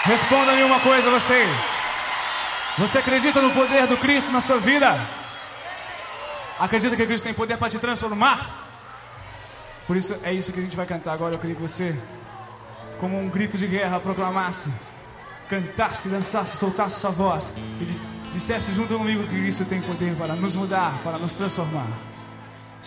Responda-me uma coisa, você. Você acredita no poder do Cristo na sua vida? Acredita que Cristo tem poder para te transformar? Por isso, é isso que a gente vai cantar agora. Eu queria que você, como um grito de guerra, proclamasse, cantasse, dançasse, soltasse sua voz e dissesse junto comigo que Cristo tem poder para nos mudar, para nos transformar.